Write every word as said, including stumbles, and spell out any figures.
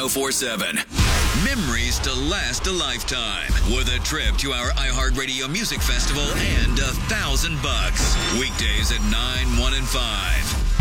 oh four seven. Memories to last a lifetime with a trip to our iHeartRadio Music Festival and a thousand bucks. Weekdays at nine, one, and five.